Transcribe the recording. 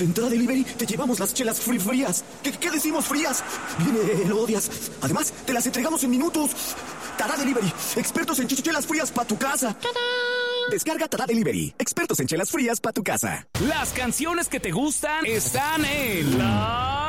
En Tada Delivery te llevamos las chelas frías. ¿Qué decimos frías? Viene, lo odias. Además, te las entregamos en minutos. Tada Delivery, expertos en chelas frías para tu casa. ¡Tadán! Descarga Tada Delivery, expertos en chelas frías para tu casa. Las canciones que te gustan están en la